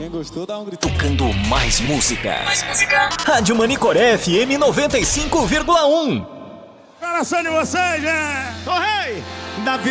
Quem gostou, dá um grito. Tocando mais música. Mais música. Rádio Manicoré FM 95,1. Coração de vocês, né? Ô, rei! Da